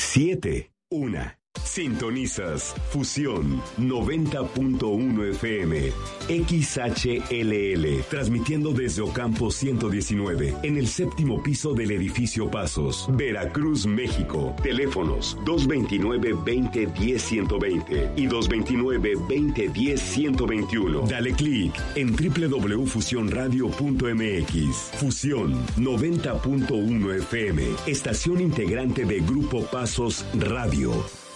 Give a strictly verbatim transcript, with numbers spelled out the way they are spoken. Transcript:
siete, una. Sintonizas Fusión noventa punto uno F M, X H L L, transmitiendo desde Ocampo ciento diecinueve, en el séptimo piso del edificio Pasos, Veracruz, México. Teléfonos dos veintinueve, veinte, diez, ciento veinte y dos veintinueve, veinte, diez, ciento veintiuno. Dale clic en doble u doble u doble u punto fusión radio punto m x. Fusión noventa punto uno F M, estación integrante de Grupo Pasos Radio.